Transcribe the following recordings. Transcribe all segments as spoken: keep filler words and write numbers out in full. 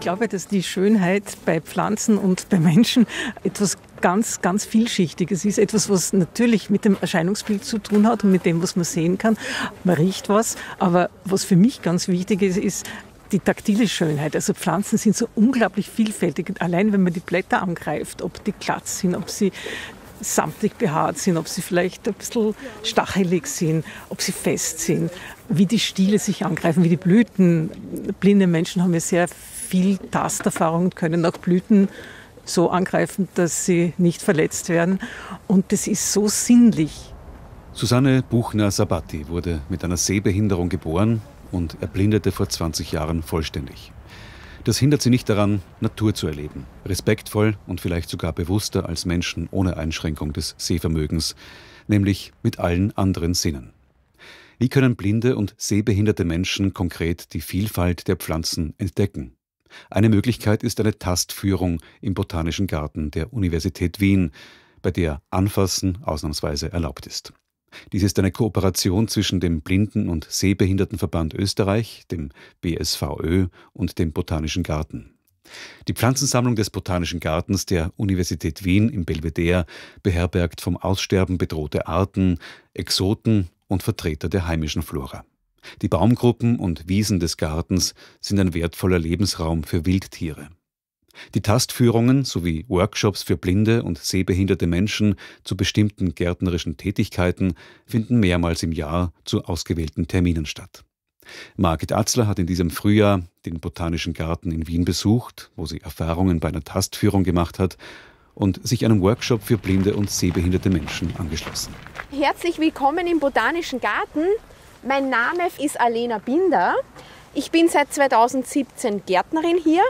glaube, dass die Schönheit bei Pflanzen und bei Menschen etwas ganz, ganz Vielschichtiges ist. Etwas, was natürlich mit dem Erscheinungsbild zu tun hat und mit dem, was man sehen kann. Man riecht was, aber was für mich ganz wichtig ist, ist die taktile Schönheit. Also Pflanzen sind so unglaublich vielfältig. Allein wenn man die Blätter angreift, ob die glatt sind, ob sie samtig behaart sind, ob sie vielleicht ein bisschen stachelig sind, ob sie fest sind, wie die Stiele sich angreifen, wie die Blüten. Blinde Menschen haben ja sehr viel Tasterfahrung und können auch Blüten so angreifen, dass sie nicht verletzt werden. Und das ist so sinnlich. Susanne Buchner-Sabatti wurde mit einer Sehbehinderung geboren und erblindete vor zwanzig Jahren vollständig. Das hindert sie nicht daran, Natur zu erleben. Respektvoll und vielleicht sogar bewusster als Menschen ohne Einschränkung des Sehvermögens, nämlich mit allen anderen Sinnen. Wie können blinde und sehbehinderte Menschen konkret die Vielfalt der Pflanzen entdecken? Eine Möglichkeit ist eine Tastführung im Botanischen Garten der Universität Wien, bei der Anfassen ausnahmsweise erlaubt ist. Dies ist eine Kooperation zwischen dem Blinden- und Sehbehindertenverband Österreich, dem B S V Ö und dem Botanischen Garten. Die Pflanzensammlung des Botanischen Gartens der Universität Wien im Belvedere beherbergt vom Aussterben bedrohte Arten, Exoten und Vertreter der heimischen Flora. Die Baumgruppen und Wiesen des Gartens sind ein wertvoller Lebensraum für Wildtiere. Die Tastführungen sowie Workshops für blinde und sehbehinderte Menschen zu bestimmten gärtnerischen Tätigkeiten finden mehrmals im Jahr zu ausgewählten Terminen statt. Margit Atzler hat in diesem Frühjahr den Botanischen Garten in Wien besucht, wo sie Erfahrungen bei einer Tastführung gemacht hat und sich einem Workshop für blinde und sehbehinderte Menschen angeschlossen. Herzlich willkommen im Botanischen Garten. Mein Name ist Alena Binder. Ich bin seit zweitausendsiebzehn Gärtnerin hier.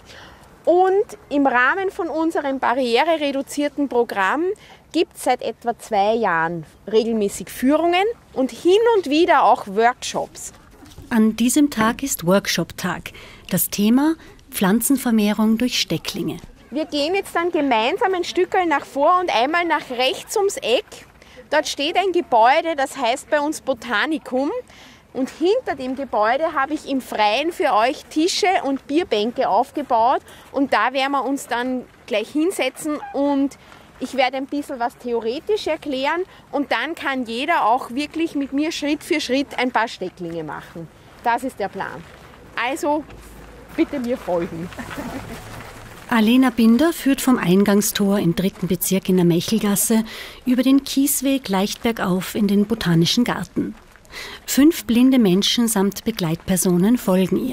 Und im Rahmen von unserem barrierereduzierten Programm gibt es seit etwa zwei Jahren regelmäßig Führungen und hin und wieder auch Workshops. An diesem Tag ist Workshop-Tag. Das Thema Pflanzenvermehrung durch Stecklinge. Wir gehen jetzt dann gemeinsam ein Stückchen nach vor und einmal nach rechts ums Eck. Dort steht ein Gebäude, das heißt bei uns Botanikum. Und hinter dem Gebäude habe ich im Freien für euch Tische und Bierbänke aufgebaut. Und da werden wir uns dann gleich hinsetzen und ich werde ein bisschen was theoretisch erklären. Und dann kann jeder auch wirklich mit mir Schritt für Schritt ein paar Stecklinge machen. Das ist der Plan. Also bitte mir folgen. Alena Binder führt vom Eingangstor im dritten Bezirk in der Mechelgasse über den Kiesweg leicht bergauf in den Botanischen Garten. Fünf blinde Menschen samt Begleitpersonen folgen ihr.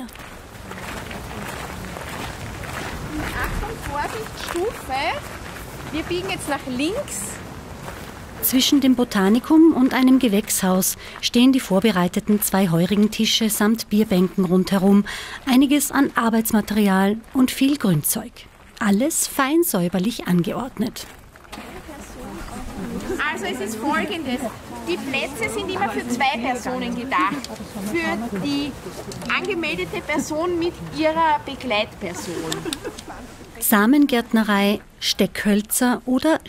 Achtung, Vorsicht, Stufe. Wir biegen jetzt nach links. Zwischen dem Botanikum und einem Gewächshaus stehen die vorbereiteten zwei heurigen Tische samt Bierbänken rundherum, einiges an Arbeitsmaterial und viel Grünzeug. Alles fein säuberlich angeordnet. Also es ist Folgendes. Die Plätze sind immer für zwei Personen gedacht. Für die angemeldete Person mit ihrer Begleitperson. Samengärtnerei, Steckhölzer oder